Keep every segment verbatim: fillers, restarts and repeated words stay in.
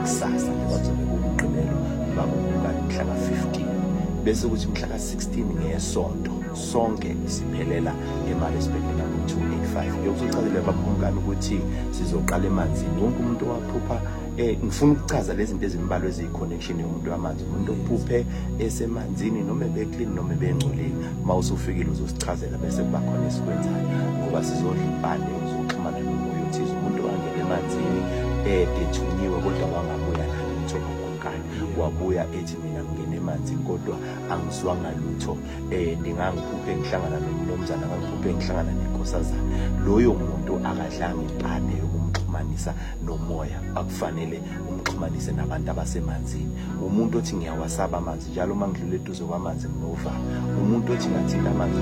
kusasa njengoba kuzobe kuwumgqibelo babukumkani mhla ka fifteen bese ukuthi mhla ka sixteen ngesonto sonke siphelela emali esibhekene ku two eighty-five yokuchazela babukumkani ukuthi sizoqala emanzini wonke umuntu waphupha eh ngifuna ukuchaza lezi zinto ezimbalwa eziyi-connection yomuntu wamanzi umuntu ophuphe esemanzini noma ebeclean noma ebengcolile mawusufikile uzosichazela bese kuba khona esikwenzayo ngoba sizodla impande uzoxhumana nomoya othize umuntu wangena emanzini eh ethunyiwe kodwa wangabuya nalutho babukumkani wabuya ethi mina ngene emanzini kodwa angizwanga lutho eh ndingangiphuphe ngihlangana nomnumzana ngangiphuphe ngihlangana nenkosazana loyo muntu akadlanga impande yokumxhumanisa nomoya akufanele umxhumanise nabantu abasemanzini umuntu othi ngiyawasaba amanzi njalo mangidlule eduze kwamanzi nginovalo umuntu othi ngathinta amanzi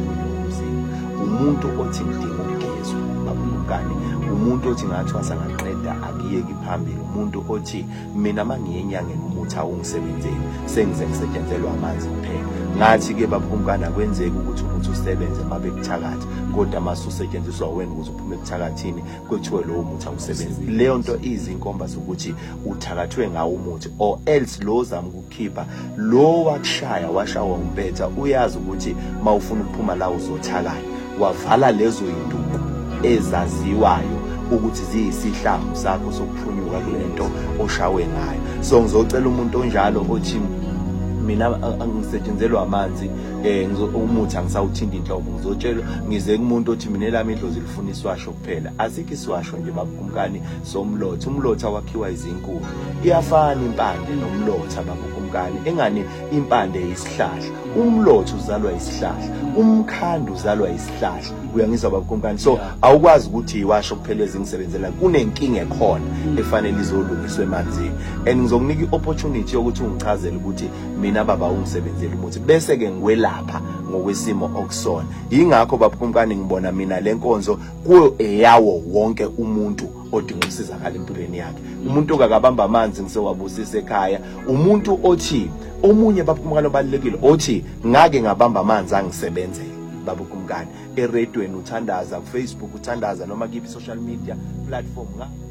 umzimba umuntu othi ngidinga ukugezwa babukumkani umuntu othi ngathwasa ngaqeda akiyeki phambili umuntu othi mina mangiyenyangeni umuthi awungisebenzeli sengize ngisetshenzelwa amanzi kuphela ngathi ke babukumkani akwenzeki ukuthi umuthi usebenze mabe kuthakatha kodwa masusetshenziswa wena ukuze uphume kuthakathini kwethiwe lo muthi awusebenzi leyo nto izinkomba zokuthi uthakathwe ngawo umuthi or else lo zama ukukhipha lo wakushaya washawa umpetha uyazi ukuthi mawufuna ukuphuma la uzothakala wavala lezo induku ezaziwayo ukuthi ziyisihlambu sakho sokuphunyuka kulento oshawe ngayo so ngizocela umuntu onjalo othi mina angisetshenzelwa amanzi eh umuthi angisawuthinda inhlobo ngizotshela ngize kumuntu othi mina lami idlozi lifuna iswasho kuphela asikho iswasho nje babukumkani somlotha umlotha wakhiwa izinkulu iyafana impande nomlotha babukumkani engani impande yisihlahla umlotha uzalwa isihlahla umkhandi uzalwa isihlahla uyangizwa babukumkani so awukwazi ukuthi iwasho kuphela ezingisebenzela kunenkinga ekhona efanele izolungiswa emanzini and ngizokunika iopportunity yokuthi ungichazele ukuthi mina baba ungisebenzele umuthi bese ke ngiwelapha ngokwesimo okusona ingakho babukumkani ngibona mina lenkonzo kuyo eyawo wonke umuntu odinga ukusizakala empilweni yakhe umuntu okakabamba amanzi ngisewabusisa ekhaya umuntu othi omunye babukumkani obalekile othi ngake ngabamba amanzi angisebenzele babukumkani eredweni uthandaza ku Facebook uthandaza noma kiphi social media platform nga